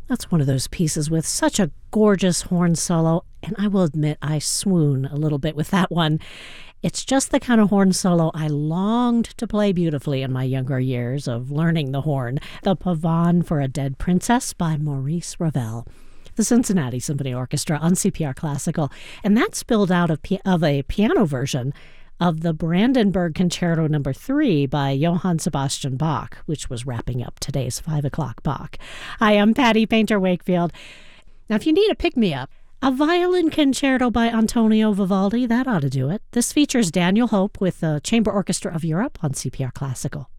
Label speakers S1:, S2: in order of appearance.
S1: That's one of those pieces with such a gorgeous horn solo, and I will admit I swoon a little bit with that one. It's just the kind of horn solo I longed to play beautifully in my younger years of learning the horn. The Pavane for a Dead Princess by Maurice Ravel. The Cincinnati Symphony Orchestra on CPR Classical, and that's spilled out of a piano version of the Brandenburg Concerto No. 3 by Johann Sebastian Bach, which was wrapping up today's 5 o'clock Bach. Hi, I'm Patty Painter Wakefield. Now, if you need a pick-me-up, a violin concerto by Antonio Vivaldi, that ought to do it. This features Daniel Hope with the Chamber Orchestra of Europe on CPR Classical.